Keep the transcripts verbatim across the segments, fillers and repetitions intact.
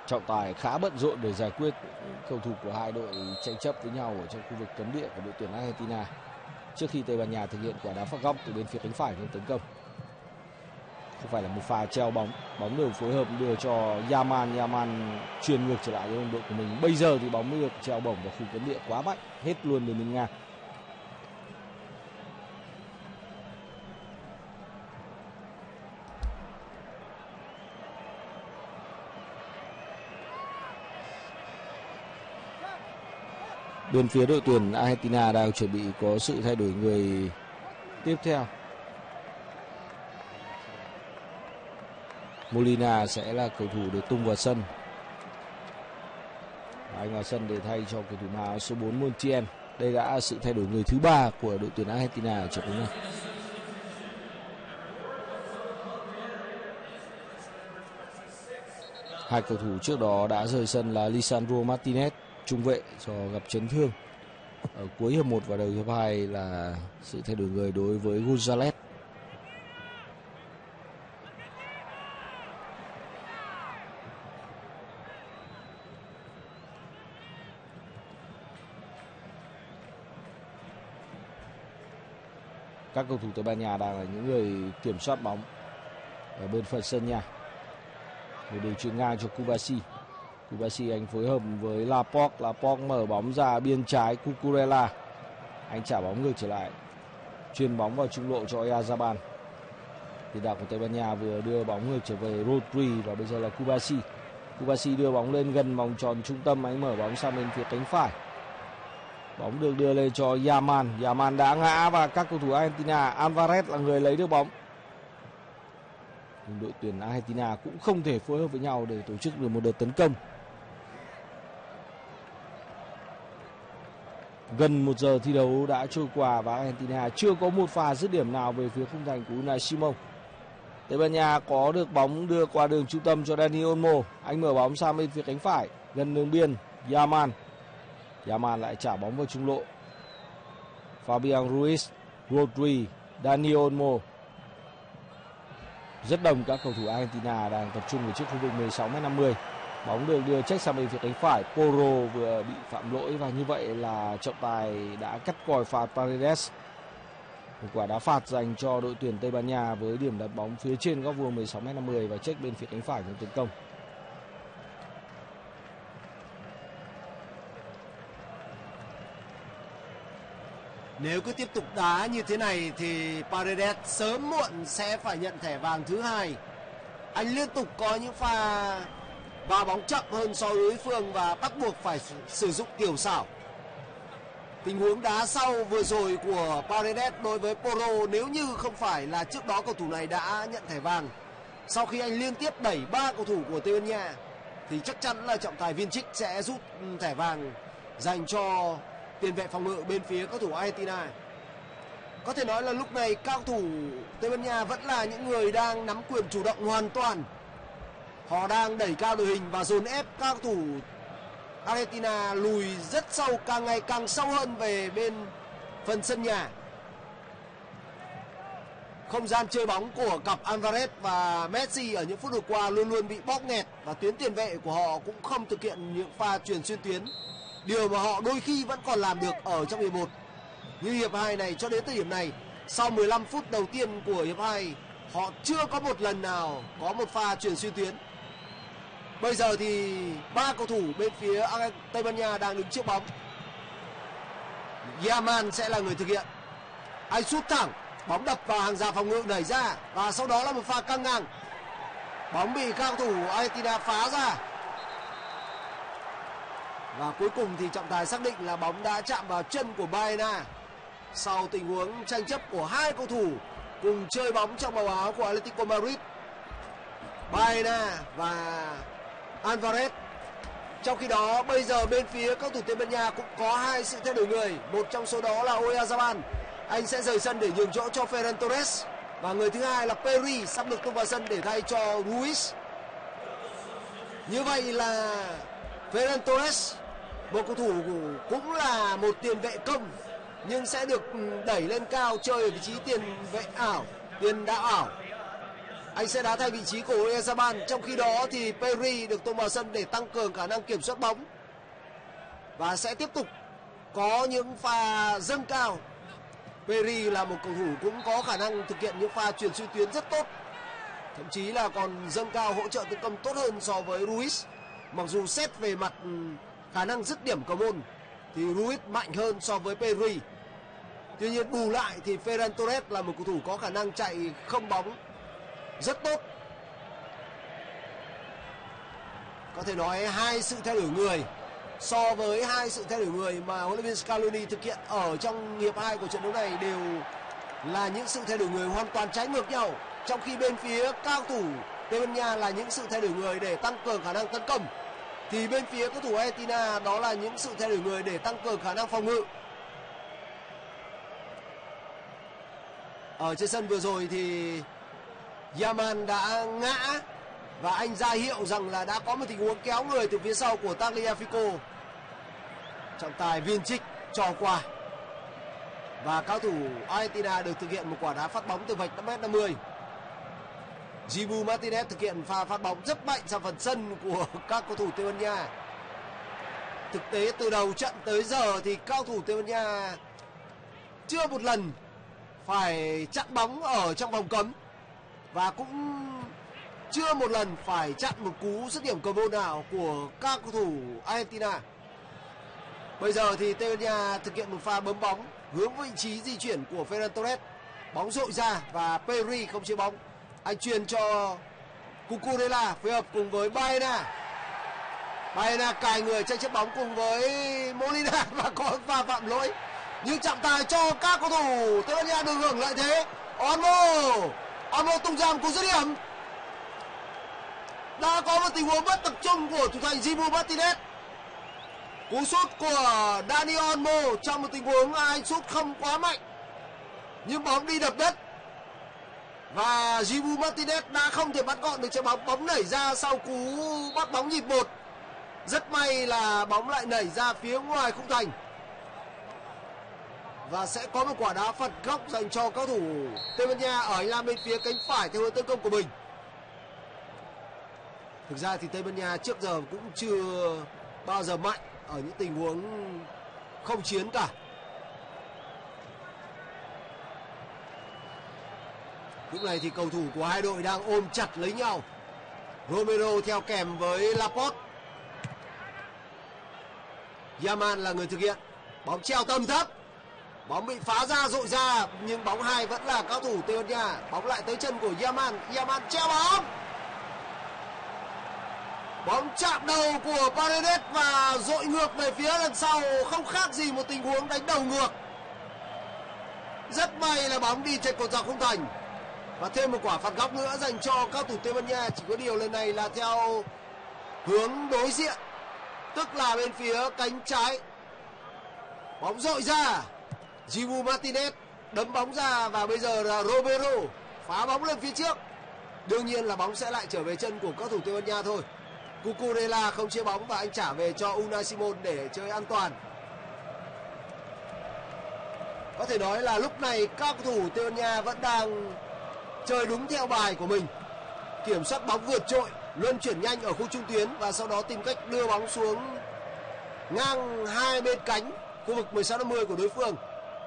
Trọng Tài khá bận rộn để giải quyết cầu thủ của hai đội tranh chấp với nhau ở trong khu vực cấm địa của đội tuyển Argentina trước khi Tây Ban Nha thực hiện quả đá phạt góc từ bên phía cánh phải trong tấn công. Không phải là một pha treo bóng, bóng được phối hợp đưa cho Yaman, Yaman truyền ngược trở lại cho đồng đội của mình. Bây giờ thì bóng mới được treo bổng vào khu cấm địa quá mạnh, hết luôn đường biên ngang. Bên phía đội tuyển Argentina đang chuẩn bị có sự thay đổi người tiếp theo. Molina sẽ là cầu thủ được tung vào sân. Anh vào sân để thay cho cầu thủ mặc áo số bốn Montiel. Đây đã sự thay đổi người thứ ba của đội tuyển Argentina ở trận đấu này. Hai cầu thủ trước đó đã rời sân là Lisandro Martinez, trung vệ do gặp chấn thương. Ở cuối hiệp một và đầu hiệp hai là sự thay đổi người đối với Gonzalez. Các cầu thủ Tây Ban Nha đang là những người kiểm soát bóng ở bên phần sân nhà. Một đường chuyền ngang cho Kubasi. Kubasi anh phối hợp với Laporte. Laporte mở bóng ra biên trái Cucurella. Anh trả bóng ngược trở lại. Chuyền bóng vào trung lộ cho Oyarzabal. Tiền đạo của Tây Ban Nha vừa đưa bóng ngược trở về Rodri và bây giờ là Kubasi. Kubasi đưa bóng lên gần vòng tròn trung tâm. Anh mở bóng sang bên phía cánh phải. Bóng được đưa lên cho Yaman. Yaman đã ngã và các cầu thủ Argentina, Alvarez là người lấy được bóng. Nhưng đội tuyển Argentina cũng không thể phối hợp với nhau để tổ chức được một đợt tấn công. Gần một giờ thi đấu đã trôi qua và Argentina chưa có một pha dứt điểm nào về phía khung thành của Unai Simon. Tây Ban Nha có được bóng đưa qua đường trung tâm cho Dani Olmo. Anh mở bóng sang bên phía cánh phải gần đường biên. Yaman. Yaman lại trả bóng vào trung lộ. Fabian Ruiz, Rodri, Dani Olmo. Rất đông các cầu thủ Argentina đang tập trung ở trước khu vực mười sáu mét năm mươi. Bóng được đưa check sang bên phía cánh phải. Porro vừa bị phạm lỗi và như vậy là trọng tài đã cắt còi phạt Paredes. Một quả đá phạt dành cho đội tuyển Tây Ban Nha với điểm đặt bóng phía trên góc vuông mười sáu mét năm mươi và check bên phía cánh phải trong tấn công. Nếu cứ tiếp tục đá như thế này thì Paredes sớm muộn sẽ phải nhận thẻ vàng thứ hai. Anh liên tục có những pha va bóng chậm hơn so với đối phương và bắt buộc phải sử dụng tiểu xảo. Tình huống đá sau vừa rồi của Paredes đối với Porro, nếu như không phải là trước đó cầu thủ này đã nhận thẻ vàng, sau khi anh liên tiếp đẩy ba cầu thủ của Tây Ban Nha thì chắc chắn là trọng tài viên Trích sẽ rút thẻ vàng dành cho tiền vệ phòng ngự bên phía cầu thủ Argentina. Có thể nói là lúc này các cầu thủ Tây Ban Nha vẫn là những người đang nắm quyền chủ động hoàn toàn. Họ đang đẩy cao đội hình và dồn ép các cầu thủ Argentina lùi rất sâu, càng ngày càng sâu hơn về bên phần sân nhà. Không gian chơi bóng của cặp Alvarez và Messi ở những phút vừa qua luôn luôn bị bóp nghẹt và tuyến tiền vệ của họ cũng không thực hiện những pha chuyền xuyên tuyến, điều mà họ đôi khi vẫn còn làm được ở trong hiệp một. Như hiệp hai này, cho đến thời điểm này, sau mười lăm phút đầu tiên của hiệp hai, họ chưa có một lần nào có một pha chuyền xuyên tuyến. Bây giờ thì ba cầu thủ bên phía Tây Ban Nha đang đứng trước bóng. Yaman sẽ là người thực hiện. Anh sút thẳng, bóng đập vào hàng rào phòng ngự đẩy ra và sau đó là một pha căng ngang. Bóng bị các cầu thủ Argentina phá ra. Và cuối cùng thì trọng tài xác định là bóng đã chạm vào chân của Baena. Sau tình huống tranh chấp của hai cầu thủ cùng chơi bóng trong màu áo của Atletico Madrid, Baena và Alvarez. Trong khi đó bây giờ bên phía các cầu thủ Tây Ban Nha cũng có hai sự thay đổi người. Một trong số đó là Oyarzabal, anh sẽ rời sân để nhường chỗ cho Ferran Torres. Và người thứ hai là Peri sắp được tung vào sân để thay cho Ruiz. Như vậy là Ferran Torres, một cầu thủ cũng là một tiền vệ công nhưng sẽ được đẩy lên cao chơi ở vị trí tiền vệ ảo, tiền đạo ảo. Anh sẽ đá thay vị trí của Oyarzabal. Trong khi đó thì Perry được tung vào sân để tăng cường khả năng kiểm soát bóng. Và sẽ tiếp tục có những pha dâng cao. Perry là một cầu thủ cũng có khả năng thực hiện những pha chuyền xuyên tuyến rất tốt. Thậm chí là còn dâng cao hỗ trợ tấn công tốt hơn so với Ruiz. Mặc dù xét về mặt khả năng dứt điểm cầu môn thì Ruiz mạnh hơn so với Perry. Tuy nhiên bù lại thì Ferran Torres là một cầu thủ có khả năng chạy không bóng rất tốt. Có thể nói hai sự thay đổi người so với hai sự thay đổi người mà huấn luyện viên Scaloni thực hiện ở trong hiệp hai của trận đấu này đều là những sự thay đổi người hoàn toàn trái ngược nhau. Trong khi bên phía cao thủ Tây Ban Nha là những sự thay đổi người để tăng cường khả năng tấn công, thì bên phía cầu thủ Argentina đó là những sự thay đổi người để tăng cường khả năng phòng ngự. Ở trên sân vừa rồi thì Yaman đã ngã và anh ra hiệu rằng là đã có một tình huống kéo người từ phía sau của Tagliafico. Trọng tài viên trích cho qua và cao thủ Argentina được thực hiện một quả đá phát bóng từ vạch năm mét năm mươi. Dibu Martinez thực hiện pha phát bóng rất mạnh sang phần sân của các cầu thủ Tây Ban Nha. Thực tế từ đầu trận tới giờ thì cao thủ Tây Ban Nha chưa một lần phải chặn bóng ở trong vòng cấm và cũng chưa một lần phải chặn một cú dứt điểm cầu môn nào của các cầu thủ Argentina. Bây giờ thì Tây Ban Nha thực hiện một pha bấm bóng hướng vị trí di chuyển của Ferran Torres. Bóng dội ra và Perry không chế bóng. Anh truyền cho Cucurella phối hợp cùng với Baena. Baena cài người tranh chấp bóng cùng với Molina và có pha phạm lỗi. Nhưng trọng tài cho các cầu thủ Tây Ban Nha được hưởng lợi thế. Olmo, Olmo tung ra một cú dứt điểm. Đã có một tình huống mất tập trung của thủ thành Dibu Martinez. Cú sút của Dani Olmo trong một tình huống anh sút không quá mạnh, nhưng bóng đi đập đất và Dibu Martinez đã không thể bắt gọn được trái bóng. Bóng nảy ra sau cú bắt bóng nhịp một. Rất may là bóng lại nảy ra phía ngoài khung thành và sẽ có một quả đá phạt góc dành cho các thủ Tây Ban Nha ở hành lang bên phía cánh phải theo hướng tấn công của mình. Thực ra thì Tây Ban Nha trước giờ cũng chưa bao giờ mạnh ở những tình huống không chiến cả. Lúc này thì cầu thủ của hai đội đang ôm chặt lấy nhau. Romero theo kèm với Laporte. Yaman là người thực hiện. Bóng treo tầm thấp. Bóng bị phá ra rội ra nhưng bóng hai vẫn là cao thủ Tây Ban Nha. Bóng lại tới chân của Yaman. Yaman treo bóng. Bóng chạm đầu của Paredes và dội ngược về phía lần sau, không khác gì một tình huống đánh đầu ngược. Rất may là bóng đi trên cột dọc khung thành. Và thêm một quả phạt góc nữa dành cho các thủ Tây Ban Nha. Chỉ có điều lần này là theo hướng đối diện, tức là bên phía cánh trái. Bóng dội ra, Dibu Martinez đấm bóng ra và bây giờ là Romero phá bóng lên phía trước. Đương nhiên là bóng sẽ lại trở về chân của các thủ Tây Ban Nha thôi. Cucurella không chia bóng và anh trả về cho Unai Simon để chơi an toàn. Có thể nói là lúc này các cầu thủ Tây Ban Nha vẫn đang chơi đúng theo bài của mình. Kiểm soát bóng vượt trội, luân chuyển nhanh ở khu trung tuyến và sau đó tìm cách đưa bóng xuống ngang hai bên cánh khu vực mười sáu năm mươi của đối phương.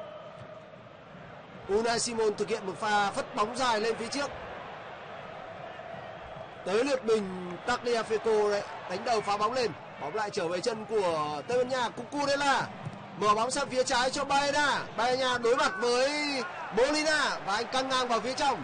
Unai Simon thực hiện một pha phất bóng dài lên phía trước. Tới lượt mình Tagliafico đấy, đánh đầu phá bóng lên. Bóng lại trở về chân của Tây Ban Nha. Cucurella mở bóng sang phía trái cho Baena. Baena đối mặt với Molina và anh căng ngang vào phía trong.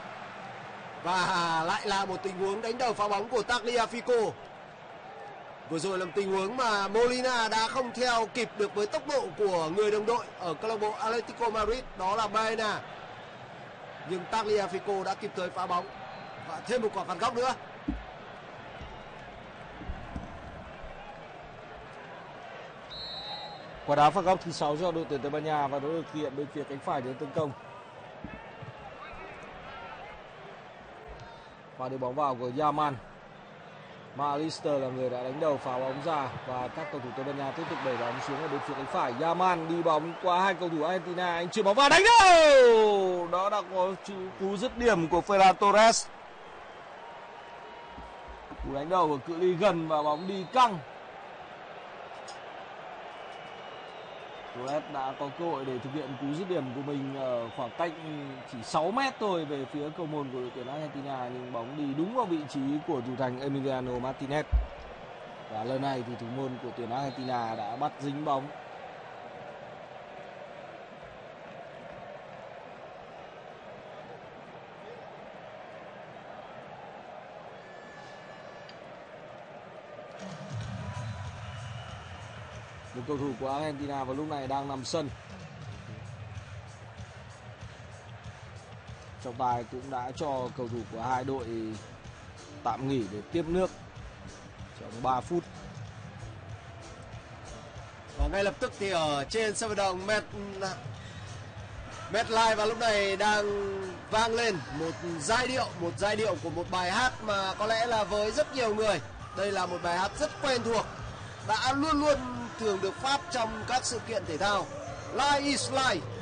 Và lại là một tình huống đánh đầu phá bóng của Tagliafico. Vừa rồi là một tình huống mà Molina đã không theo kịp được với tốc độ của người đồng đội ở câu lạc bộ Atletico Madrid, đó là Baena. Nhưng Tagliafico đã kịp thời phá bóng. Và thêm một quả phạt góc nữa. Quả đá phạt góc thứ sáu cho đội tuyển Tây Ban Nha và nó được thực hiện bên phía cánh phải để tấn công. Và đưa bóng vào của Yaman. McAllister là người đã đánh đầu phá bóng ra và các cầu thủ Tây Ban Nha tiếp tục đẩy bóng xuống ở bên phía cánh phải. Yaman đi bóng qua hai cầu thủ Argentina, anh chuyền bóng vào đánh đầu. Đó đã có cú dứt điểm của Ferran Torres. Cú đánh đầu ở cự ly gần và bóng đi căng. Torres đã có cơ hội để thực hiện cú dứt điểm của mình ở khoảng cách chỉ sáu mét thôi về phía cầu môn của đội tuyển Argentina, nhưng bóng đi đúng vào vị trí của thủ thành Emiliano Martinez. Và lần này thì thủ môn của tuyển Argentina đã bắt dính bóng. Một cầu thủ của Argentina vào lúc này đang nằm sân. Trọng tài cũng đã cho cầu thủ của hai đội tạm nghỉ để tiếp nước trong ba phút. Và ngay lập tức thì ở trên sân vận động Met MetLife vào lúc này đang vang lên một giai điệu, một giai điệu của một bài hát mà có lẽ là với rất nhiều người đây là một bài hát rất quen thuộc, đã luôn luôn thường được phát trong các sự kiện thể thao. Life is life.